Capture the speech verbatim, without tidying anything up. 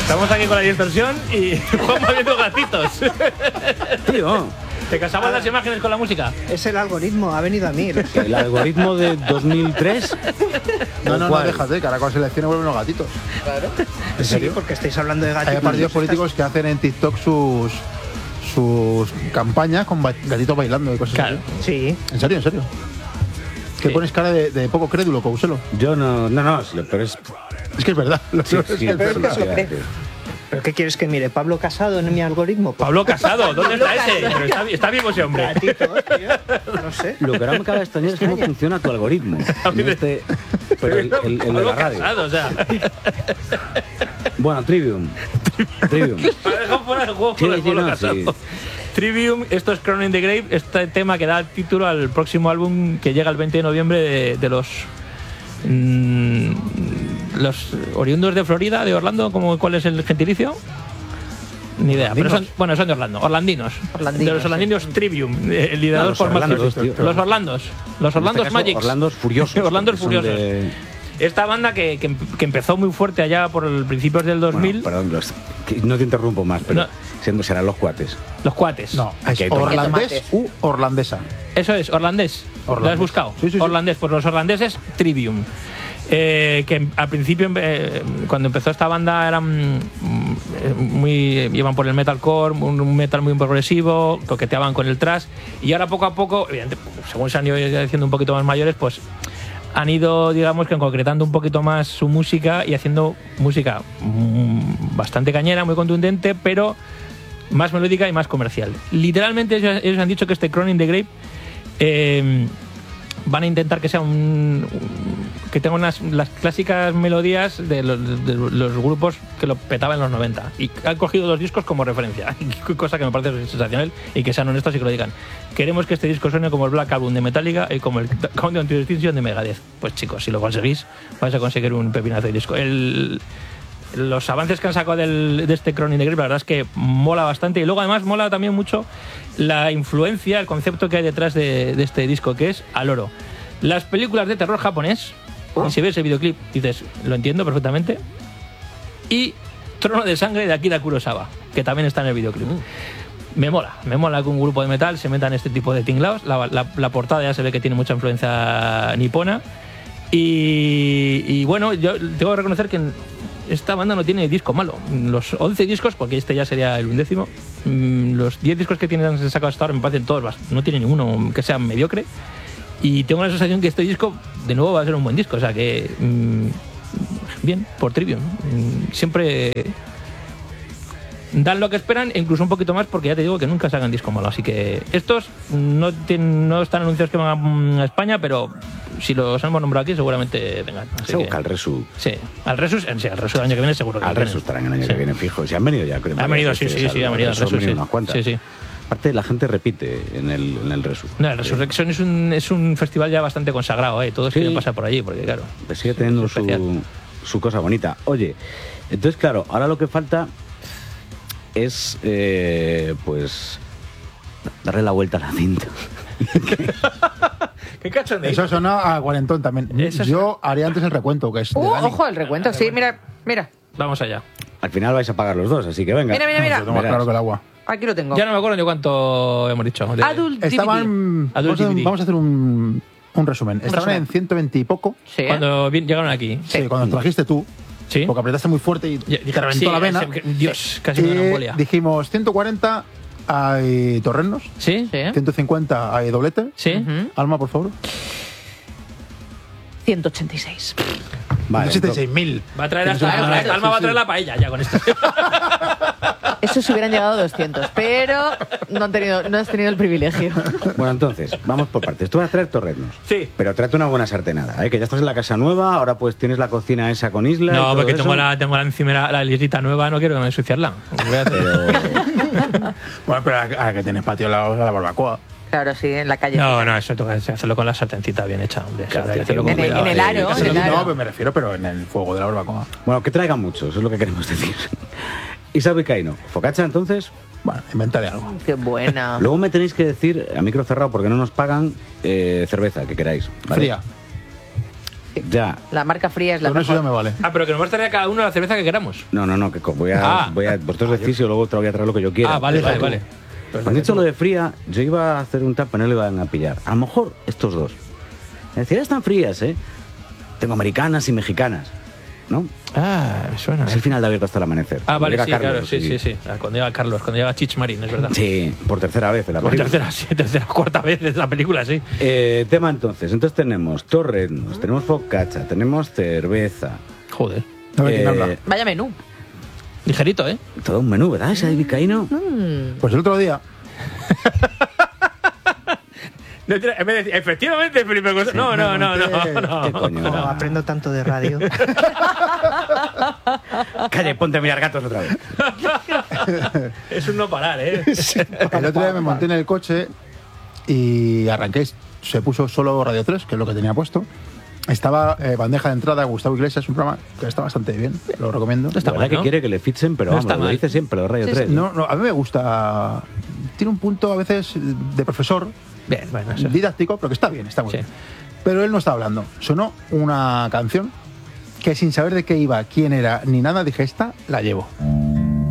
Estamos aquí con la distorsión y Juan moviendo gatitos. Tío. ¿Te casabas las imágenes con la música? Es el algoritmo, ha venido a mí. ¿El algoritmo de dos mil tres? No, no, no, déjate, que ahora con selecciones vuelven los gatitos. Claro. ¿En serio? Sí, porque estáis hablando de gatitos. Hay partidos políticos que hacen en TikTok sus sus campañas con gatitos bailando y cosas claro. así. Sí. ¿En serio, en serio? Que Sí. pones cara de, de poco crédulo, Couselo. Yo no, no, no, pero es... Es que es verdad. Lo Sí, es sí, el peor verdad. que se lo cree. ¿Pero qué quieres que mire? ¿Pablo Casado en mi algoritmo? Pablo Casado, ¿dónde está ese? Pero está, está vivo ese hombre. Gatitos, tío. No sé. Lo que ahora me acaba de extrañar es cómo funciona tu algoritmo. En este, pero el, el- el de Pablo la radio. Casado, o sea. Bueno, Trivium. Trivium. Me ha dejado fuera del juego Sí, por el sí, Pablo no, Casado. sí. Trivium, esto es Crown in the Grave, este tema que da título al próximo álbum que llega el veinte de noviembre de, de los mmm, los oriundos de Florida, de Orlando. ¿Cómo, ¿Cuál es el gentilicio? Ni idea, pero son, bueno, son de Orlando, orlandinos. Orlandinos, de los orlandinos sí. Trivium, eh, liderados los por Matthew. Orlandos, tío. Los Orlandos, los En Orlandos este caso, Magics. Orlandos Furiosos. Orlandos porque son Furiosos. de- Esta banda que, que, que empezó muy fuerte allá por el principios del dos mil, Bueno, perdón, los- que no te interrumpo más, pero No. siendo serán los cuates. los cuates. No, Aquí hay es tomates. orlandés u orlandesa. Eso es, orlandés. ¿Lo has Orlandés. buscado? Sí, sí, sí. Orlandés, pues los orlandeses Trivium. Eh, que al principio, eh, cuando empezó esta banda, eran mm, eh, muy. Iban por el metalcore, un, un metal muy progresivo, coqueteaban con el thrash. Y ahora, poco a poco, evidente, según se han ido haciendo un poquito más mayores, pues han ido, digamos, que concretando un poquito más su música y haciendo música mm, bastante cañera, muy contundente, pero más melódica y más comercial. Literalmente ellos, ellos han dicho que este Crown in the Grave eh, van a intentar que sea un, un- que tenga unas las clásicas melodías de los, de los grupos que lo petaban en los noventa, y han cogido dos discos como referencia, cosa que me parece sensacional, y que sean honestos y que lo digan. Queremos que este disco suene como el Black Album de Metallica y como el Countdown to Extinction de Megadeth. Pues chicos, si lo conseguís vais a conseguir un pepinazo de disco. El Los avances que han sacado del, de este Crown in the Grave, la verdad es que mola bastante. Y luego además mola también mucho la influencia, el concepto que hay detrás de, de este disco, que es al oro. Las películas de terror japonés, y si ves el videoclip dices, lo entiendo perfectamente. Y Trono de Sangre de Akira Kurosawa, que también está en el videoclip. Me mola, me mola que un grupo de metal se meta en este tipo de tinglaos. La, la, la portada ya se ve que tiene mucha influencia nipona. Y, y bueno, yo tengo que reconocer que esta banda no tiene disco malo. Los once discos, porque este ya sería el undécimo, mmm, los diez discos que tienen sacado hasta ahora me parecen todos, no tiene ninguno que sea mediocre. Y tengo la sensación que este disco, de nuevo, va a ser un buen disco. O sea que, mmm, bien, por Trivium. Mmm, siempre dan lo que esperan e incluso un poquito más, porque ya te digo que nunca sacan disco malo. Así que estos no, tienen, no están anunciados que van a España, pero si los hemos nombrado aquí seguramente vengan. Así Se que, busca al Resu. sí, al Resus, sí, al Resus del año que viene seguro que Al lo Resu tienen. estarán el año Sí. que viene fijo. Si han venido ya, creo. Han venido, sí, sí, sí, han venido al Resu, Resus, sí. unas cuantas. Sí, sí. Aparte, la gente repite en el, en el Resu. No, el Resurrection es un, es un festival ya bastante consagrado, ¿eh? Todos Sí. quieren pasar por allí, porque claro. Pues sigue teniendo es especial. su, su cosa bonita. Oye, entonces, claro, ahora lo que falta es, eh, pues, darle la vuelta a la cinta. ¿Qué cachondeo? Eso suena a cuarentón también. Eso es- Yo haría antes el recuento, que es de Uh, Dani. ojo al recuento, sí, mira, mira. Vamos allá. Al final vais a pagar los dos, así que venga. Mira, mira, mira. Yo tengo más Verás. claro que el agua. Aquí lo tengo. Ya no me acuerdo de cuánto hemos dicho. De- Adult D V D. Estaban. Adult Vamos a, D V D. vamos a hacer un, un resumen. Estaban resumen. en ciento veinte y poco. Sí. Cuando vi- llegaron aquí. Sí, cuando trajiste tú. Sí. Porque apretaste muy fuerte y Ya- te reventó sí, la vena. se- Dios, casi me da una Y embolia. dijimos ciento cuarenta hay torrenos, ¿Sí? Sí. ciento cincuenta hay doblete. ¿Sí? Ujú. Alma, por favor. ciento ochenta y seis. Vale, setenta y seis mil. Va a traer hasta, Claro, claro, Alma sí, va a traer sí. la paella ya con esto. Eso se hubieran llegado a doscientos, pero no, han tenido, no has tenido el privilegio. Bueno, entonces, vamos por partes. Tú vas a traer torrenos. Sí. Pero tráete una buena sartenada, ¿eh? Que ya estás en la casa nueva, ahora pues tienes la cocina esa con isla. y No, todo porque eso. tengo la, tengo la encimera, la librita nueva, no quiero ensuciarla. Voy a hacer- Pero, Bueno, pero ahora que tienes patio al lado de la barbacoa. Claro, sí, en la calle. No, no, eso tengo que hacerlo con la sartencita bien hecha, hombre. Claro, Hay que hacerlo tío, con En el- cuidado. en el aro, Sí, en el sí. aro. No, pero me refiero, pero en el fuego de la barbacoa. bueno, que traigan mucho, eso es lo que queremos decir. Isa Vizcaíno, focaccia entonces. Bueno, inventaré algo. Qué buena. Luego me tenéis que decir, a micro cerrado, porque no nos pagan, eh, cerveza, que queráis. ¿vale? Fría. Ya. La marca fría es la Con eso mejor. ya me vale. Ah, pero que nos va a traer a cada uno la cerveza que queramos. No, no, no, que co- voy a, Ah. voy a vosotros decís y luego te voy a traer lo que yo quiera. Ah, vale, vale, Tú. vale. Cuando he dicho lo de fría, yo iba a hacer un tap, pero no lo iban a pillar. A lo mejor estos dos. Es decir, están frías, ¿eh? Tengo americanas y mexicanas, ¿no? Ah, me suena. Es el final de Abierto hasta el amanecer. Ah, vale, Llega sí, Carlos, claro, sí, sí, sí. Ah, Cuando llega Carlos, cuando llega Chich Marín, es verdad. Sí, por tercera vez en la Por película. tercera, sí, tercera, cuarta vez de la película, sí. Eh, tema entonces. Entonces tenemos torreznos, tenemos focaccia, tenemos cerveza. Joder. A ver quién Eh, habla. Vaya menú. Ligerito, ¿eh? Todo un menú, ¿verdad? Ese vizcaíno. Pues el otro día, No, tira- en vez de decir, efectivamente, Felipe Costa. No, no, no, no, monté- no. ¿Qué coño? No, aprendo tanto de radio. Calla y ponte a mirar gatos otra vez. Es un no parar, ¿eh? el otro día me monté en el coche y arranqué. Se puso solo Radio tres, que es lo que tenía puesto. Estaba eh, bandeja de entrada, Gustavo Iglesias, un programa que está bastante bien, lo recomiendo. No está La verdad mal, ¿no? que quiere que le fichen, pero No vamos, está lo mal. dice siempre, lo Radio Sí, tres. No, no, a mí me gusta. Tiene un punto a veces de profesor, Bien, bueno, eso. didáctico, pero que está bien, está muy Sí. bien. Pero él no está hablando. Sonó una canción que sin saber de qué iba, quién era, ni nada, dije, esta la llevo.